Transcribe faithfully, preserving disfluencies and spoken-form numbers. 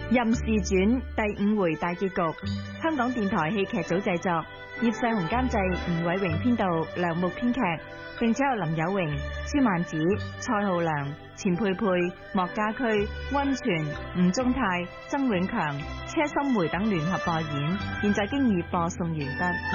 任氏傳第五回大結局，香港電台戲劇組製作，葉世雄監製，吳偉榮編導，梁木編劇，並且有林有榮、朱曼子、蔡浩良、錢佩佩、莫家駒、溫泉、吳宗泰、曾永強、車心梅等聯合播演，現在經已播送完畢。